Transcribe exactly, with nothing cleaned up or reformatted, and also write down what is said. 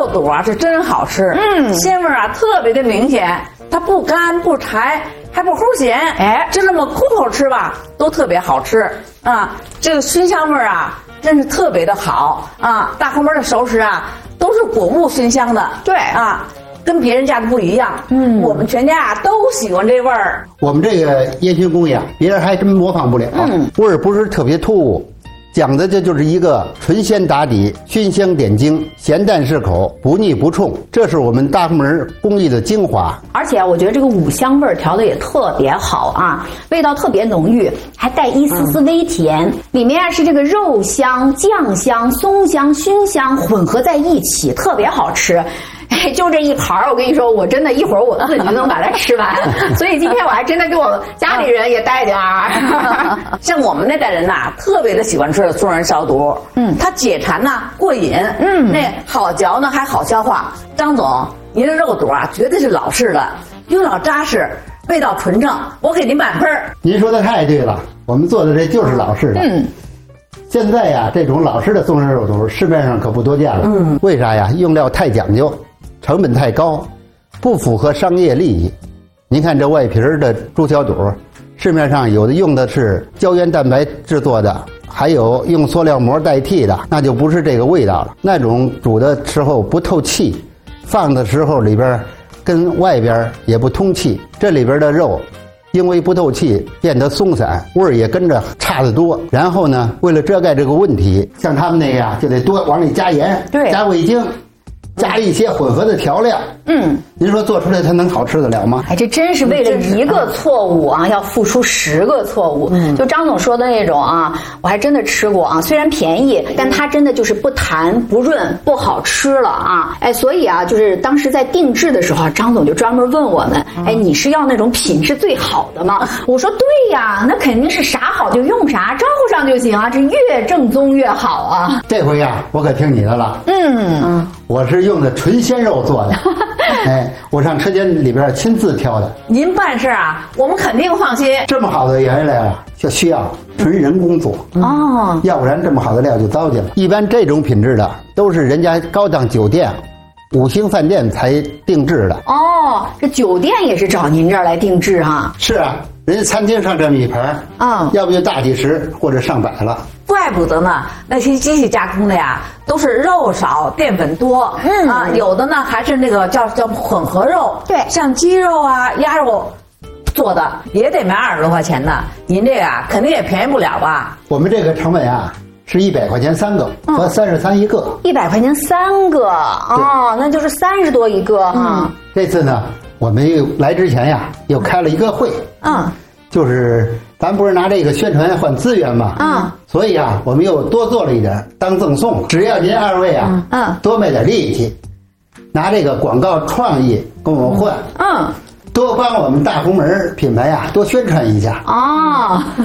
肉肚啊是真好吃，嗯，鲜味啊特别的明显，它不干不柴，还不齁咸，哎，就这么空口吃吧，都特别好吃啊。这个熏香味啊，真是特别的好啊。大红门的熟食啊，都是果木熏香的，对啊。跟别人家的不一样，嗯，我们全家啊都喜欢这味儿。 我们这个烟熏工艺啊，别人还真模仿不了，嗯，味儿不是特别突兀，讲的这就是一个纯鲜打底，熏香点睛，咸淡适口，不腻不冲，这是我们大红门工艺的精华。 而且我觉得这个五香味儿调的也特别好啊，味道特别浓郁，还带一丝丝微甜，嗯、里面啊是这个肉香、酱香、松香、熏香混合在一起，特别好吃。哎，就这一盘儿，我跟你说，我真的一会儿我自己就能把它吃完。所以今天我还真的给我家里人也带点儿。 像我们那代人呐、啊，特别的喜欢吃松仁小肚，嗯，它解馋呐、啊，过瘾，嗯，那好嚼呢，还好消化。张总，您的肉肚啊，绝对是老式的，又老扎实，味道纯正，我给您满分。 您说的太对了，我们做的这就是老式的。嗯。现在呀，这种老式的松仁肉肚市面上可不多见了。嗯，为啥呀？用料太讲究，成本太高，不符合商业利益。您看这外皮的猪小肚，市面上有的用的是胶原蛋白制作的，还有用塑料膜代替的，那就不是这个味道了。那种煮的时候不透气，放的时候里边跟外边也不通气，这里边的肉因为不透气变得松散，味儿也跟着差得多。然后呢，为了遮盖这个问题，像他们那个呀，就得多往里加盐，对，加味精，加一些混合的调料。嗯，您说做出来它能好吃得了吗？ 哎，这真是为了一个错误啊，要付出十个错误。嗯，就张总说的那种啊，我还真的吃过啊，虽然便宜，但它真的就是不弹不润，不好吃了啊。哎，所以啊，就是当时在定制的时候，张总就专门问我们，哎，你是要那种品质最好的吗？我说对呀，那肯定是啥好就用啥，招呼上就行啊，这越正宗越好啊。 这回呀，我可听你的了。嗯嗯，我是用的纯鲜肉做的。哎，我上车间里边亲自挑的。 您办事啊，我们肯定放心。 这么好的原料啊，就需要纯人工做哦，要不然这么好的料就糟践了。一般这种品质的都是人家高档酒店、五星饭店才定制的。 哦，这酒店也是找您这儿来定制哈、啊？ 是啊，人家餐厅上这么一盘，啊、嗯，要不就大几十或者上百了。 怪不得呢，那些机器加工的呀，都是肉少淀粉多，嗯啊，有的呢还是那个叫叫混合肉，对，像鸡肉啊、鸭肉做的也得卖二十多块钱呢。您这个啊，肯定也便宜不了吧？ 我们这个成本啊是一百块钱三个，和三十三一个。 一百块钱三个哦，那就是三十多一个啊、嗯。 这次呢，我们又来之前呀，又开了一个会，嗯，就是咱不是拿这个宣传换资源嘛，嗯，所以啊，我们又多做了一点当赠送。只要您二位啊，嗯，多卖点力气，拿这个广告创意跟我们换，嗯，多帮我们大红门品牌啊多宣传一下。哦。